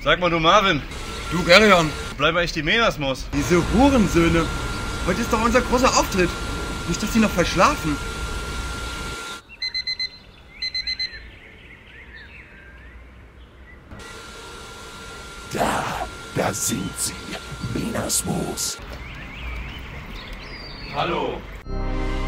Sag mal, du Marvin, Du, Gerion, bleib eigentlich die Menasmus. diese Hurensöhne. Heute ist doch unser großer Auftritt. Nicht, dass sie noch verschlafen. Da sind sie. Menasmus. Hallo.